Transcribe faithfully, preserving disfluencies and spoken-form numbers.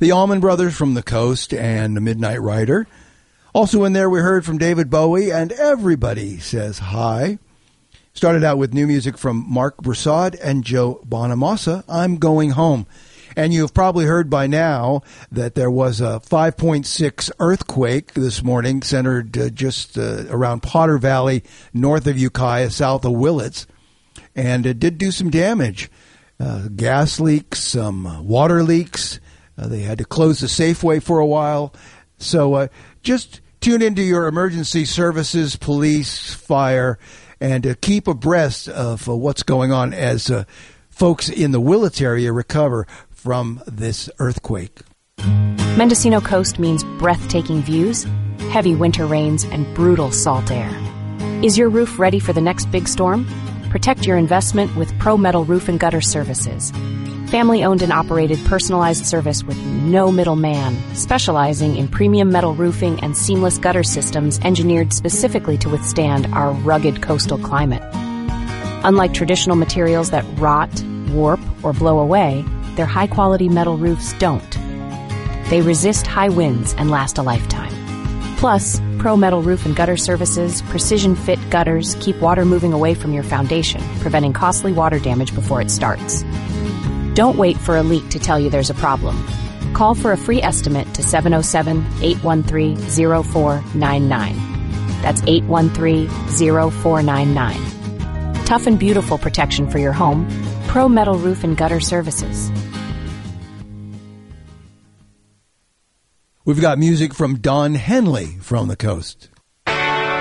The Allman Brothers from the Coast and the Midnight Rider. Also in there, we heard from David Bowie and Everybody Says Hi. Started out with new music from Mark Broussard and Joe Bonamassa, I'm Going Home. And you've probably heard by now that there was a five point six earthquake this morning centered uh, just uh, around Potter Valley, north of Ukiah, south of Willits. And it did do some damage. Uh, gas leaks, some water leaks. Uh, they had to close the Safeway for a while. So uh, just tune into your emergency services, police, fire, and uh, keep abreast of uh, what's going on as uh, folks in the Willits area recover from this earthquake. Mendocino Coast means breathtaking views, heavy winter rains, and brutal salt air. Is your roof ready for the next big storm? Protect your investment with Pro Metal Roof and Gutter Services. Family-owned and operated personalized service with no middleman, specializing in premium metal roofing and seamless gutter systems engineered specifically to withstand our rugged coastal climate. Unlike traditional materials that rot, warp, or blow away, their high-quality metal roofs don't. They resist high winds and last a lifetime. Plus, Pro Metal Roof and Gutter Services precision-fit gutters keep water moving away from your foundation, preventing costly water damage before it starts. Don't wait for a leak to tell you there's a problem. Call for a free estimate to seven oh seven, eight one three, oh four nine nine. That's eight one three, oh four nine nine. Tough and beautiful protection for your home. Pro Metal Roof and Gutter Services. We've got music from Don Henley from the Coast.